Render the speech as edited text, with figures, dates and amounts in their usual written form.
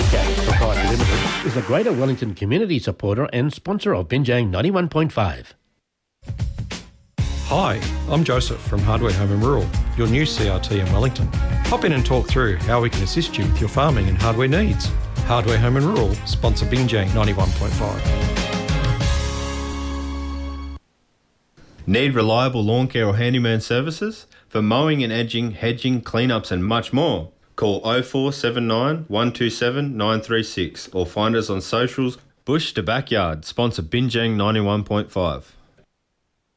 Redcat Proprietary Limited is a Greater Wellington community supporter and sponsor of Binjang 91.5. Hi, I'm Joseph from Hardware Home and Rural, your new CRT in Wellington. Hop in and talk through how we can assist you with your farming and hardware needs. Hardware Home and Rural, sponsor Binjang 91.5. Need reliable lawn care or handyman services? For mowing and edging, hedging, cleanups and much more? Call 0479 127 936 or find us on socials. Bush to Backyard, sponsor Binjang 91.5.